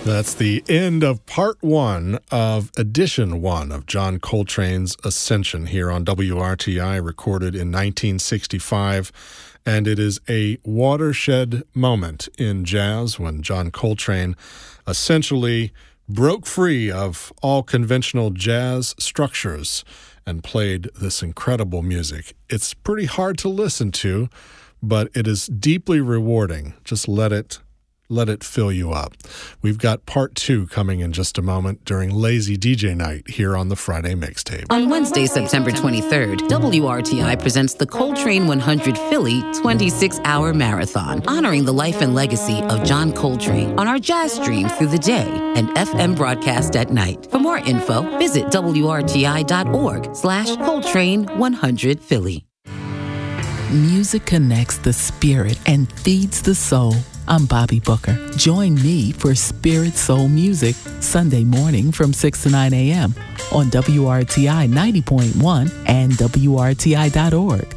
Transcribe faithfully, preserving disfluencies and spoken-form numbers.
That's the end of part one of edition one of John Coltrane's Ascension here on W R T I, recorded in nineteen sixty-five. And it is a watershed moment in jazz when John Coltrane essentially broke free of all conventional jazz structures and played this incredible music. It's pretty hard to listen to, but it is deeply rewarding. Just let it Let it fill you up. We've got part two coming in just a moment during Lazy D J Night here on the Friday Mixtape. On Wednesday, September twenty-third, W R T I presents the Coltrane one hundred Philly twenty-six hour marathon, honoring the life and legacy of John Coltrane on our jazz stream through the day and F M broadcast at night. For more info, visit W R T I dot org slash Coltrane one hundred Philly. Music connects the spirit and feeds the soul. I'm Bobby Booker. Join me for Spirit Soul Music Sunday morning from six to nine a.m. on W R T I ninety point one and W R T I dot org.